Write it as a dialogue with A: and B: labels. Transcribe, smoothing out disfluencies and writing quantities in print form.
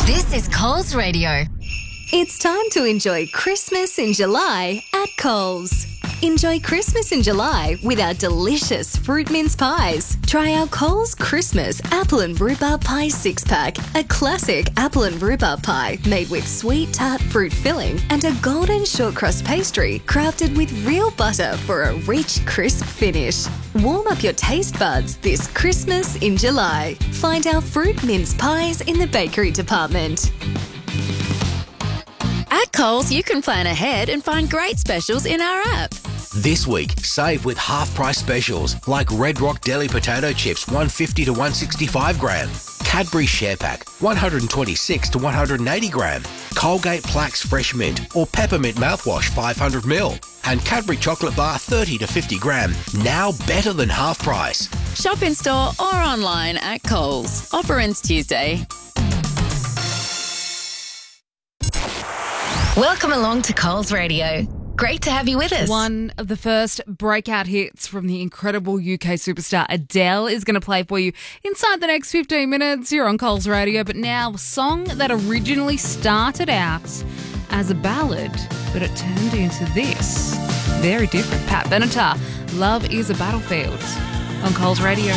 A: This is Coles Radio.
B: It's time to enjoy Christmas in July at Coles. Enjoy Christmas in July with our delicious fruit mince pies. Try our Coles Christmas apple and rhubarb pie 6-pack, a classic apple and rhubarb pie made with sweet tart fruit filling and a golden short crust pastry crafted with real butter for a rich, crisp finish. Warm up your taste buds this Christmas in July. Find our fruit mince pies in the bakery department.
A: At Coles, you can plan ahead and find great specials in our app.
C: This week, save with half-price specials like Red Rock Deli Potato Chips 150 to 165 gram, Cadbury Share Pack 126 to 180 gram, Colgate Plax Fresh Mint or Peppermint Mouthwash 500 ml, and Cadbury Chocolate Bar 30 to 50 gram, now better than half price.
A: Shop in store or online at Coles. Offer ends Tuesday. Welcome along to Coles Radio. Great to have you with us.
D: One of the first breakout hits from the incredible UK superstar Adele is going to play for you inside the next 15 minutes here on Coles Radio. But now, a song that originally started out as a ballad, but it turned into this. Very different. Pat Benatar, Love is a Battlefield on Coles Radio.